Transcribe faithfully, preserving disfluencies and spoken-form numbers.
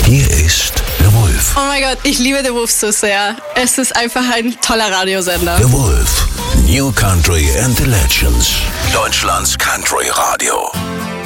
Hier ist der Wolf. Oh mein Gott, ich liebe den Wolf so sehr. Es ist einfach ein toller Radiosender. Der Wolf. New Country and the Legends. Deutschlands Country Radio.